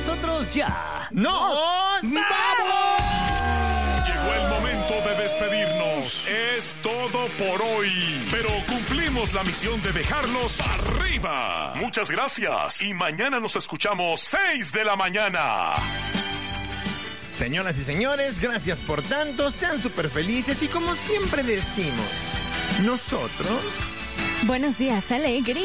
nosotros ya nos vamos. Llegó el momento de despedirnos. Es todo por hoy. Pero cumplimos la misión de dejarlos arriba. Muchas gracias. Y mañana nos escuchamos 6 de la mañana. Señoras y señores, gracias por tanto. Sean súper felices y como siempre decimos, nosotros... Buenos días, alegría.